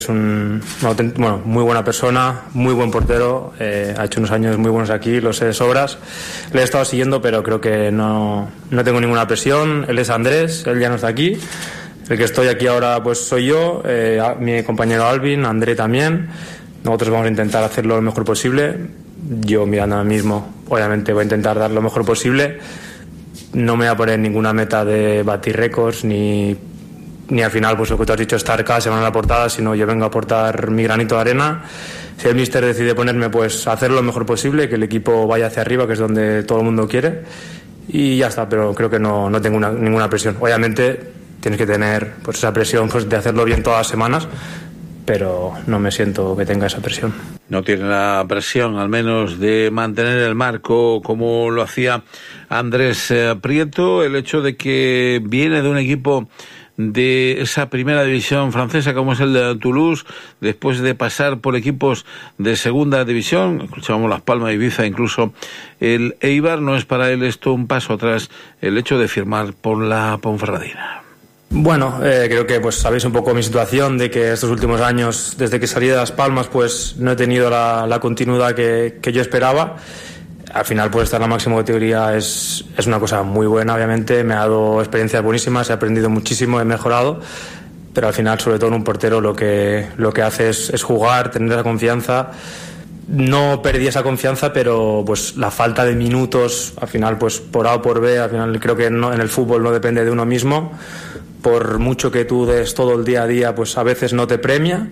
Muy buena persona, muy buen portero, ha hecho unos años muy buenos aquí, lo sé de sobras. Le he estado siguiendo, pero creo que no tengo ninguna presión. Él es Andrés, él ya no está aquí. El que estoy aquí ahora pues soy yo, mi compañero Alvin, André también. Nosotros vamos a intentar hacerlo lo mejor posible. Yo mirando ahora mismo, obviamente voy a intentar dar lo mejor posible. No me voy a poner ninguna meta de batir récords ni al final, pues lo que tú has dicho, estar cada semana en la portada, sino yo vengo a aportar mi granito de arena. Si el míster decide ponerme, pues hacerlo lo mejor posible, que el equipo vaya hacia arriba, que es donde todo el mundo quiere, y ya está. Pero creo que no tengo ninguna presión. Obviamente tienes que tener pues esa presión pues de hacerlo bien todas las semanas, pero no me siento que tenga esa presión. No tiene la presión, al menos, de mantener el marco como lo hacía Andrés Prieto. El hecho de que viene de un equipo de esa primera división francesa como es el de Toulouse, después de pasar por equipos de segunda división, escuchábamos Las Palmas, Ibiza, incluso el Eibar, no es para él esto un paso atrás el hecho de firmar por la Ponferradina. Bueno, creo que pues sabéis un poco mi situación, de que estos últimos años, desde que salí de Las Palmas, pues no he tenido la continuidad que yo esperaba. Al final, pues estar en la máxima categoría es una cosa muy buena, obviamente. Me ha dado experiencias buenísimas, he aprendido muchísimo, he mejorado. Pero al final, sobre todo en un portero, lo que hace es jugar, tener esa confianza. No perdí esa confianza, pero pues la falta de minutos, al final, pues por A o por B, al final creo que en el fútbol no depende de uno mismo. Por mucho que tú des todo el día a día, pues a veces no te premia.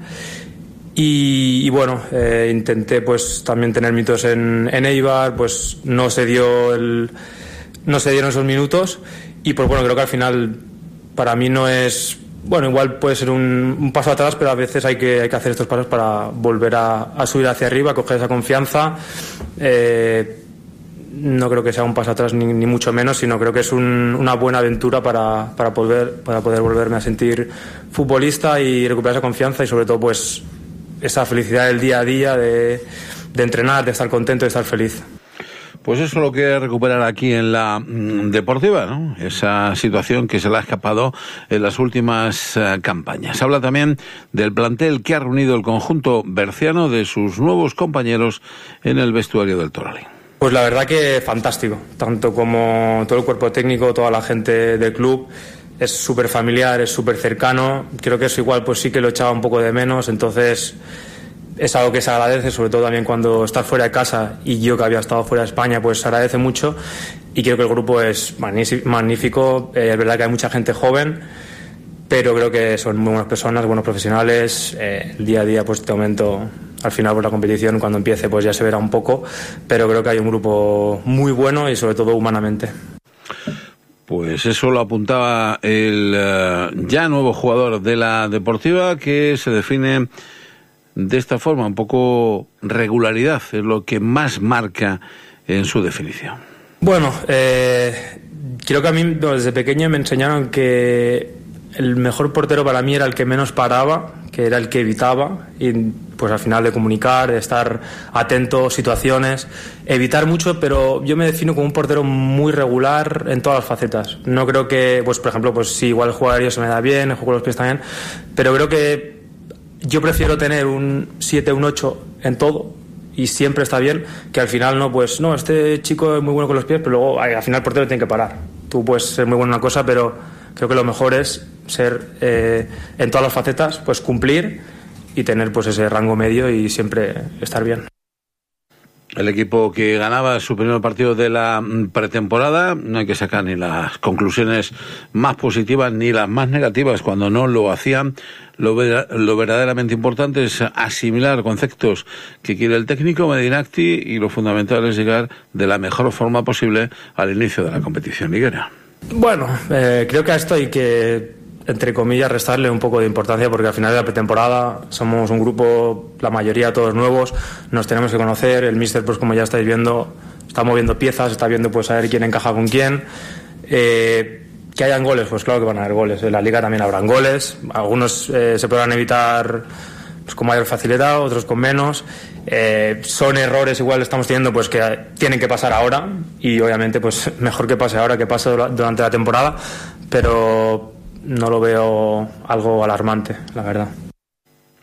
Y bueno, intenté pues también tener minutos en Eibar, pues no se dieron esos minutos, y pues bueno, creo que al final para mí no es, bueno, igual puede ser un paso atrás, pero a veces hay que hacer estos pasos para volver a subir hacia arriba, coger esa confianza. No creo que sea un paso atrás ni mucho menos, sino creo que es una buena aventura para poder volverme a sentir futbolista y recuperar esa confianza, y sobre todo pues esa felicidad del día a día, de entrenar, de estar contento, de estar feliz. Pues eso lo que recuperar aquí en la Deportiva, ¿no? Esa situación que se le ha escapado en las últimas campañas. Habla también del plantel que ha reunido el conjunto berciano, de sus nuevos compañeros en el vestuario del Toralín. Pues la verdad que fantástico, tanto como todo el cuerpo técnico, toda la gente del club. Es súper familiar, es súper cercano. Creo que eso igual pues sí que lo echaba un poco de menos, entonces es algo que se agradece, sobre todo también cuando estás fuera de casa, y yo que había estado fuera de España, pues se agradece mucho, y creo que el grupo es magnífico. Es verdad que hay mucha gente joven, pero creo que son muy buenas personas, buenos profesionales. El día a día, pues de momento, al final por la competición, cuando empiece, pues ya se verá un poco, pero creo que hay un grupo muy bueno y sobre todo humanamente. Pues eso lo apuntaba el ya nuevo jugador de la Deportiva, que se define de esta forma, un poco regularidad, es lo que más marca en su definición. Bueno, creo que a mí desde pequeño me enseñaron que el mejor portero para mí era el que menos paraba, que era el que evitaba, y pues al final de comunicar, de estar atento a situaciones, evitar mucho, pero yo me defino como un portero muy regular en todas las facetas. No creo que, pues por ejemplo, pues sí, igual el juego aéreo se me da bien, el juego con los pies también, pero creo que yo prefiero tener un 7, un 8 en todo, y siempre está bien, que al final no, pues no, este chico es muy bueno con los pies, pero luego al final el portero tiene que parar. Tú puedes ser muy bueno en una cosa, pero creo que lo mejor es ser en todas las facetas, pues cumplir y tener pues ese rango medio y siempre estar bien. El equipo que ganaba su primer partido de la pretemporada, no hay que sacar ni las conclusiones más positivas ni las más negativas cuando no lo hacían. Lo verdaderamente importante es asimilar conceptos que quiere el técnico Medinacti, y lo fundamental es llegar de la mejor forma posible al inicio de la competición liguera. Bueno, creo que a esto hay que, entre comillas, restarle un poco de importancia, porque al final de la pretemporada somos un grupo, la mayoría todos nuevos, nos tenemos que conocer. El míster, pues como ya estáis viendo, está moviendo piezas, está viendo pues a ver quién encaja con quién. Que hayan goles, pues claro que van a haber goles. En la liga también habrán goles, algunos se podrán evitar pues con mayor facilidad, otros con menos. Son errores, igual estamos teniendo, pues que tienen que pasar ahora, y obviamente pues mejor que pase ahora que pase durante la temporada, pero no lo veo algo alarmante, la verdad.